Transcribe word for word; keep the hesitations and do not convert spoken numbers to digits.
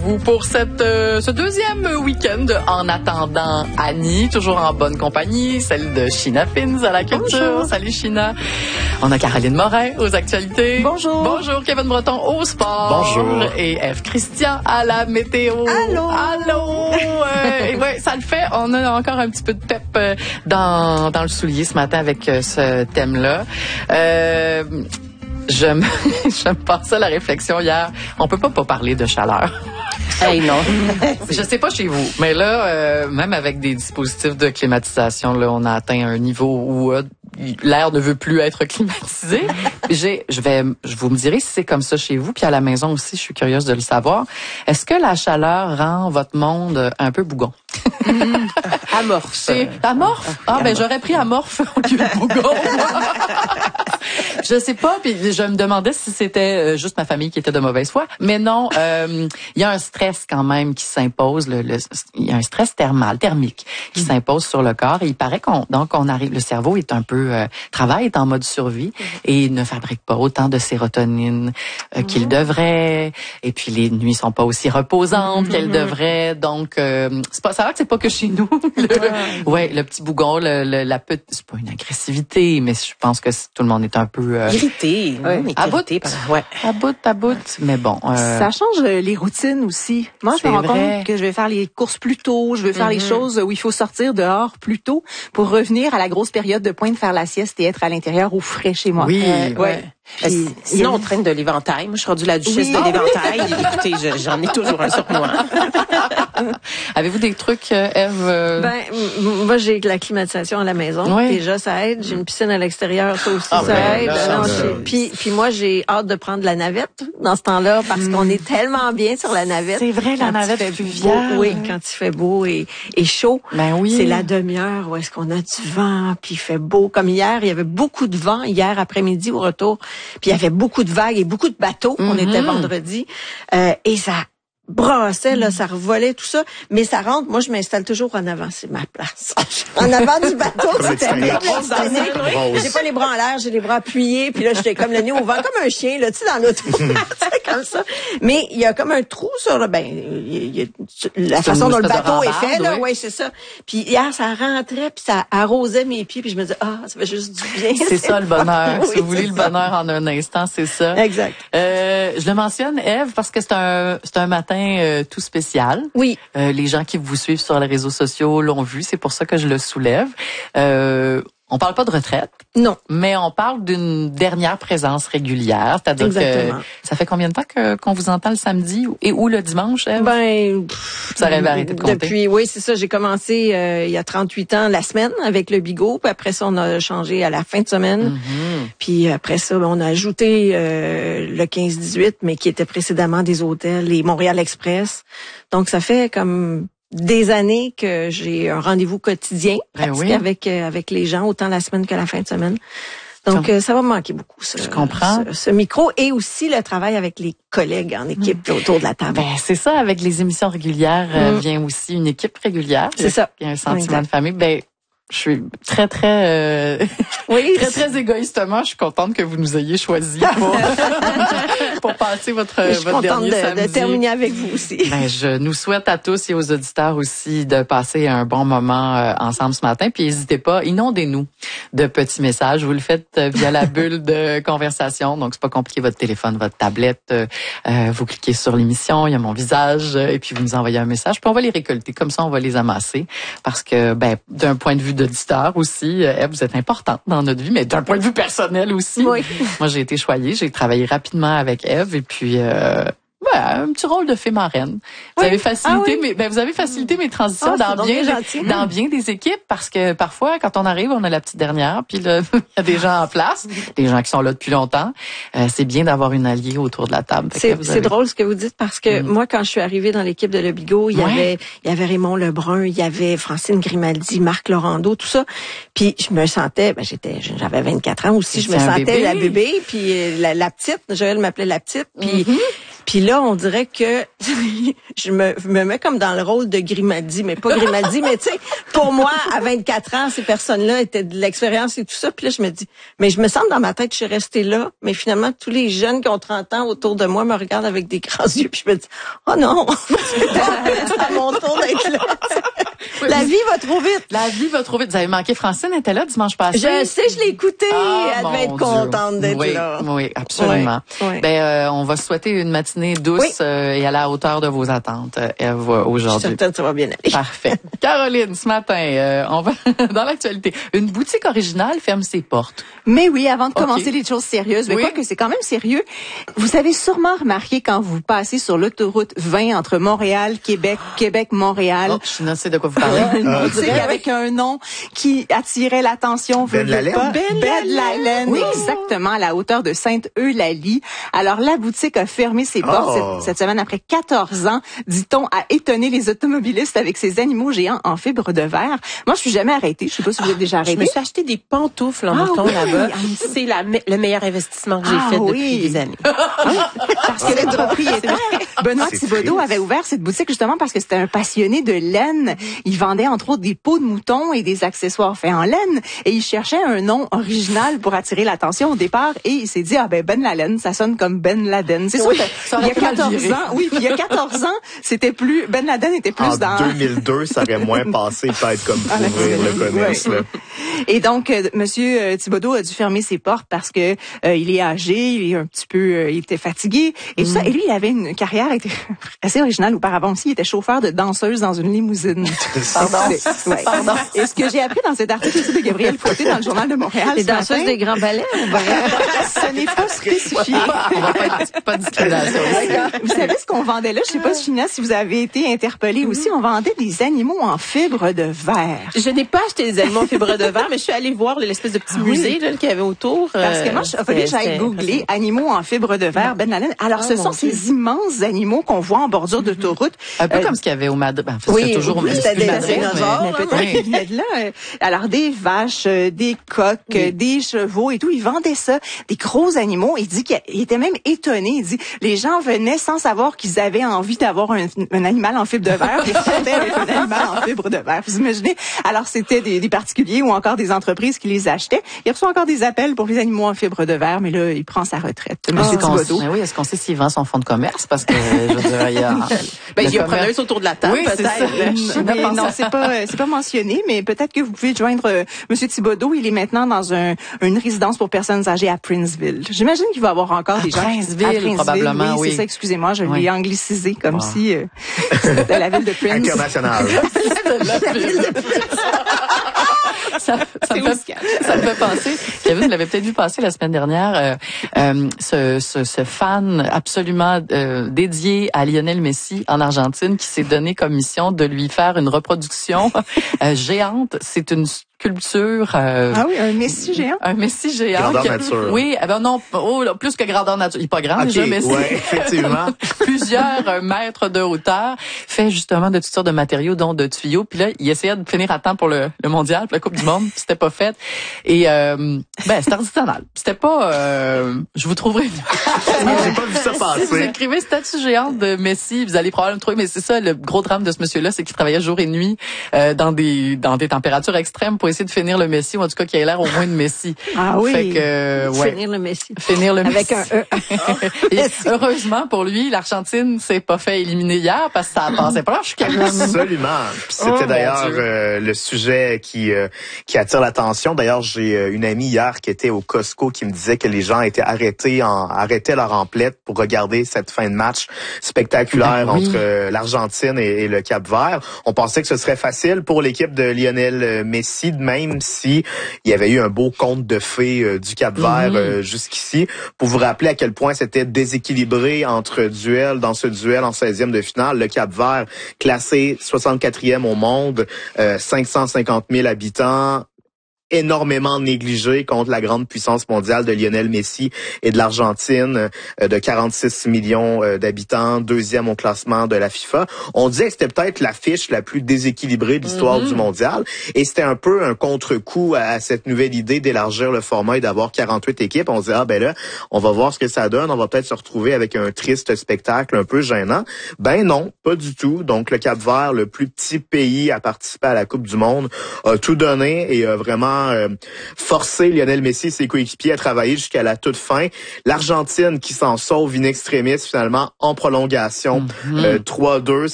vous pour cette euh, ce deuxième week-end en attendant Annie, toujours en bonne compagnie, celle de Sheena Fins à la culture. Bonjour. Salut Sheena. On a Caroline Morin aux actualités. Bonjour. Bonjour Kevin Breton au sport. Bonjour. Et Eve Christian à la météo. Allô. Allô. Euh, et ouais, ça le fait. On a encore un petit peu de pep euh, dans dans le soulier ce matin avec euh, ce thème-là. Euh, Je me, je me passais la réflexion hier. On peut pas pas parler de chaleur. Hey, non. Je sais pas chez vous, mais là, euh, même avec des dispositifs de climatisation, là, on a atteint un niveau où euh, l'air ne veut plus être climatisé. J'ai, je vais, je vous me direz si c'est comme ça chez vous, puis à la maison aussi, je suis curieuse de le savoir. Est-ce que la chaleur rend votre monde un peu bougon? Mmh. Amorphe. C'est amorphe? Ah, ben j'aurais pris amorphe au lieu de bougon. Je sais pas, puis je me demandais si c'était juste ma famille qui était de mauvaise foi, mais non, il euh, y a un stress quand même qui s'impose, le, le, il y a un stress thermal, thermique qui mmh. s'impose sur le corps, et il paraît qu'on donc on arrive, le cerveau est un peu euh, travaille, est en mode survie mmh. et il ne fabrique pas autant de sérotonine euh, mmh. qu'il devrait, et puis les nuits sont pas aussi reposantes mmh. qu'elles devraient, donc euh, c'est pas ça va que c'est pas que chez nous. Le, ouais, le petit bougon, le, le, la petite, c'est pas une agressivité, mais je pense que tout le monde est un peu euh, irrité, ouais. à bout, par... ouais. à bout, à bout. Mais bon, euh, ça change les routines aussi. Moi, je me rends vrai. compte que je vais faire les courses plus tôt, je vais faire mm-hmm. les choses où il faut sortir dehors plus tôt pour revenir à la grosse période de pointe, faire la sieste et être à l'intérieur au frais chez moi. Oui, euh, ouais. ouais. Puis, sinon, on traîne de l'éventail. Moi, je suis rendue la duchesse oui. de l'éventail. Écoutez, je, j'en ai toujours un sur moi. Avez-vous des trucs, Eve? Euh... Ben, moi, j'ai la climatisation à la maison. Oui. Déjà, ça aide. J'ai une piscine à l'extérieur, ça aussi, ah, ça ben, aide. là, Non, là, puis, puis moi, j'ai hâte de prendre la navette dans ce temps-là parce mmh. qu'on est tellement bien sur la navette. C'est vrai, la navette fait fluviale. Beau, oui, quand il fait beau et, et chaud. Ben oui. C'est la demi-heure où est-ce qu'on a du vent, puis il fait beau. Comme hier, il y avait beaucoup de vent hier après-midi au retour. Puis il y avait beaucoup de vagues et beaucoup de bateaux. Mm-hmm. On était vendredi. Euh, et ça brassait, là, ça revolait, tout ça. Mais ça rentre. Moi, je m'installe toujours en avant. C'est ma place. En avant du bateau, c'était bien. J'ai pas les bras en l'air, j'ai les bras appuyés. Puis là, j'étais comme le nez au vent, comme un chien, là, tu sais, dans l'auto. C'est comme ça. Mais il y a comme un trou sur le, ben, il y a, la façon dont le bateau est fait, là. Oui, ouais, c'est ça. Puis hier, ça rentrait, puis ça arrosait mes pieds, puis je me disais, ah, ça fait juste du bien. C'est ça, le bonheur. Oui, si vous voulez le bonheur en un instant, c'est ça. Exact. Euh, je le mentionne, Eve, parce que c'est un, c'est un matin Euh, tout spécial. Oui. Euh, les gens qui vous suivent sur les réseaux sociaux l'ont vu, c'est pour ça que je le soulève. Euh, on parle pas de retraite. Non. Mais on parle d'une dernière présence régulière. C'est-à-dire Exactement. que ça fait combien de temps que, qu'on vous entend le samedi et ou le dimanche, Eve? Ben, ça aurait arrêté de compter. Depuis, oui, c'est ça. J'ai commencé euh, il y a trente-huit ans la semaine avec le Bigot. Puis après ça, on a changé à la fin de semaine. Mm-hmm. Puis après ça, on a ajouté euh, le quinze dix-huit, mais qui était précédemment des hôtels, les Montréal Express. Donc, ça fait comme des années que j'ai un rendez-vous quotidien ben oui. avec euh, avec les gens, autant la semaine que la fin de semaine. Donc, euh, ça va me manquer beaucoup, ce, Je comprends. Ce, ce micro et aussi le travail avec les collègues en équipe mmh. autour de la table. Ben, c'est ça, avec les émissions régulières, mmh. euh, vient aussi une équipe régulière. C'est ça. Il y a un sentiment exact. de famille. Ben, je suis très, très, euh, oui, très, très égoïstement, je suis contente que vous nous ayez choisi pour, pour passer votre, je suis votre dernier de, samedi. de terminer avec vous aussi. Ben, je nous souhaite à tous et aux auditeurs aussi de passer un bon moment euh, ensemble ce matin. Puis n'hésitez pas, inondez-nous de petits messages. Vous le faites euh, via la bulle de conversation. Donc, c'est pas compliqué, votre téléphone, votre tablette. Euh, euh, vous cliquez sur l'émission, il y a mon visage, euh, et puis vous nous envoyez un message. Puis on va les récolter. Comme ça, on va les amasser. Parce que, ben, d'un point de vue d'auditeur aussi, euh, vous êtes importante dans notre vie, mais d'un point de vue personnel aussi. Oui. Moi, j'ai été choyée, j'ai travaillé rapidement avec Eve, et puis euh, ouais, un petit rôle de fée marraine. Vous oui. avez facilité, ah, oui. mes, ben vous avez facilité mes transitions oh, dans bien, gentil. dans bien des équipes, parce que parfois, quand on arrive, on a la petite dernière, puis là, il y a des gens en place, des gens qui sont là depuis longtemps. Euh, c'est bien d'avoir une alliée autour de la table. C'est, avez... c'est drôle ce que vous dites, parce que mm. moi, quand je suis arrivée dans l'équipe de Le Bigot, il y ouais. avait, il y avait Raymond Lebrun, il y avait Francine Grimaldi, Marc Laurando, tout ça. Puis je me sentais, ben j'étais, j'avais vingt-quatre ans aussi, je me sentais bébé. la bébé, puis la, la petite, Joël m'appelait la petite, puis. Mm-hmm. Puis là, on dirait que je me, je me mets comme dans le rôle de Grimaldi, mais pas Grimaldi, mais tu sais, pour moi, à vingt-quatre ans, ces personnes-là étaient de l'expérience et tout ça. Puis là, je me dis, mais je me sens dans ma tête, je suis restée là, mais finalement, tous les jeunes qui ont trente ans autour de moi me regardent avec des grands yeux, puis je me dis, oh non, c'est à mon tour d'être là. La vie va trop vite. La vie va trop vite. Vous avez manqué Francine, elle était là dimanche passé. Je sais, je l'ai écoutée. Ah, elle devait être contente d'être oui, là. Oui, absolument. Oui, oui. Ben, euh, on va souhaiter une matinée douce Oui. euh, et à la hauteur de vos attentes, euh, Ève, aujourd'hui. Je suis certaine que ça va bien aller. Parfait. Caroline, ce matin, euh, on va dans l'actualité. Une boutique originale ferme ses portes. Mais oui, avant de Okay. commencer les choses sérieuses, mais Oui. quoi que c'est quand même sérieux, vous avez sûrement remarqué quand vous passez sur l'autoroute vingt entre Montréal, Québec, Québec-Montréal, Oh, je ne sais de quoi vous parlez. une Ah, boutique dirait, avec un nom qui attirait l'attention. vous Ben le Lalaine? pas. Ben Ben Lalaine, Oui. exactement, à la hauteur de Sainte-Eulalie. Alors, la boutique a fermé ses portes Oh. cette, cette semaine après quatorze ans, dit-on, à étonner les automobilistes avec ses animaux géants en fibre de verre. Moi, je suis jamais arrêtée. Je sais pas si vous êtes déjà Je me arrêtée. suis acheté des pantoufles en Ah mouton oui, là-bas. ah, C'est la me- le meilleur investissement que j'ai Ah fait oui. depuis des années. Parce que le propriétaire, Benoît C'est Thibodeau, triste. avait ouvert cette boutique justement parce que c'était un passionné de laine. Il vendait entre autres des peaux de mouton et des accessoires faits en laine. Et il cherchait un nom original pour attirer l'attention au départ. Et il s'est dit, ah ben Ben Laden, ça sonne comme Ben Laden. C'est sûr Oui, que ça il y a aurait pu mal quatorze virer. ans, oui, puis il y a quatorze ans, c'était plus, Ben Laden était plus En dans... deux mille deux, ça aurait moins passé peut-être comme pour Ah, la ouvrir le folie, commerce. ouais. Là. Et donc, euh, Monsieur euh, Thibodeau a dû fermer ses portes parce que euh, il est âgé, il est un petit peu, euh, il était fatigué et tout ça. Et lui, il avait une carrière était assez originale auparavant aussi. Il était chauffeur de danseuse dans une limousine. Pardon. C'est- ouais. Pardon. Et ce que j'ai appris dans cet article aussi de Gabriel Côté dans le Journal de Montréal, Les ce danseuses matin, des grands ballets, on va ce n'est pas spécifié. On va pas être pas de discrimination. Vous savez ce qu'on vendait là? Je sais pas, China, si vous avez été interpellé aussi. On vendait des animaux en fibre de verre. Je n'ai pas acheté des animaux en fibre de verre, mais je suis allée voir l'espèce de petit Ah oui. musée là, qu'il y avait autour. Parce que moi, Euh, il a fallu que c'était- j'aille googler animaux en fibre de verre, Ben Laden. Alors, Oh, ce mon sont Dieu. ces immenses animaux qu'on voit en bordure d'autoroute. Un peu Euh, comme ce qu'il y avait au Madrid. Ben, en fait, oui, c'est toujours oui, c'est c'était plus des Madrid, mais- dinosaures, Mais peut-être Oui. qu'ils venaient de là. Euh, Alors, des vaches, euh, des coqs, euh, des chevaux et tout. Ils vendaient ça, des gros animaux. Il dit qu'il il était même étonné. Il dit, les gens venaient sans savoir qu'ils avaient envie d'avoir un, un animal en fibre de verre. Ils repartaient avec un animal en fibre de verre. Vous imaginez? Alors, c'était des, des particuliers ou encore des entreprises qui les achetaient. Il reçoit encore des appels pour les animaux en fibre de verre, mais là, il prend sa retraite. Monsieur Est-ce qu'on, Thibodeau. mais oui, est-ce qu'on sait s'il vend son fonds de commerce? Parce que, je veux dire, il y a... Ben, le il y a commerce- preneuse autour de la table, Oui, c'est peut-être. ça. là. Je Mais ne pense non, pas. c'est pas, c'est pas mentionné, mais peut-être que vous pouvez joindre euh, Monsieur Thibodeau. Il est maintenant dans un, une résidence pour personnes âgées à Princeville. J'imagine qu'il va y avoir encore des gens. Princeville, probablement, oui. c'est ça, excusez-moi, je Oui. l'ai anglicisé comme Wow. si euh, c'était la ville de Prince. International. ça, ça, me fait, ça me fait penser, Kevin, vous l'avez peut-être vu passer la semaine dernière, euh, euh, ce, ce, ce fan absolument euh, dédié à Lionel Messi en Argentine qui s'est donné comme mission de lui faire une reproduction euh, géante. C'est une sculpture... Euh, Ah oui, un Messi géant. un Messi géant. Grandeur qui- nature. Oui, eh ben non, oh, là, plus que grandeur nature. Il est pas grand OK, déjà, mais c'est ouais, effectivement. plusieurs euh, mètres de hauteur, fait justement de toutes sortes de matériaux, dont de tuyaux. Puis là, il essayait de finir à temps pour le, le mondial, pour la Coupe du Monde. C'était pas fait. Et euh, ben, c'était artisanal. C'était pas... Euh, je vous trouverai... J'ai pas vu ça Si vous passer. écrivez statue géante de Messi, vous allez probablement le trouver, mais c'est ça, le gros drame de ce monsieur-là, c'est qu'il travaillait jour et nuit euh, dans des dans des températures extrêmes pour essayer de finir le Messi, ou en tout cas qu'il ait l'air au moins de Messi. Ah oui. Fait que, euh, ouais. finir le Messi. Finir le Avec Messi. un E. Et heureusement pour lui, l'Argentine s'est pas fait éliminer hier parce que ça passait proche quand même. Absolument. Puis C'était Oh, mon d'ailleurs Dieu. euh, le sujet qui euh, qui attire l'attention. D'ailleurs, j'ai euh, une amie hier qui était au Costco qui me disait que les gens étaient arrêtés en arrêtaient leur emplette pour regarder cette fin de match spectaculaire Ben oui. entre euh, l'Argentine et, et le Cap-Vert. On pensait que ce serait facile pour l'équipe de Lionel Messi, même si il y avait eu un beau conte de fées euh, du Cap-Vert Mhm. euh, jusqu'ici. Pour vous rappeler à quel point c'était déséquilibré entre duels, dans ce duel en seizième de finale, le Cap-Vert classé soixante-quatrième au monde, euh, cinq cent cinquante mille habitants, énormément négligé contre la grande puissance mondiale de Lionel Messi et de l'Argentine euh, de quarante-six millions euh, d'habitants, deuxième au classement de la FIFA. On disait que c'était peut-être l'affiche la plus déséquilibrée de l'histoire mm-hmm. du mondial et c'était un peu un contre-coup à, à cette nouvelle idée d'élargir le format et d'avoir quarante-huit équipes. On se dit ah ben là, on va voir ce que ça donne, on va peut-être se retrouver avec un triste spectacle un peu gênant. Ben non, pas du tout. Donc le Cap-Vert, le plus petit pays à participer à la Coupe du monde, a tout donné et a vraiment Euh, forcer Lionel Messi et ses coéquipiers à travailler jusqu'à la toute fin. L'Argentine qui s'en sauve in extremis finalement en prolongation mm-hmm. euh, trois deux.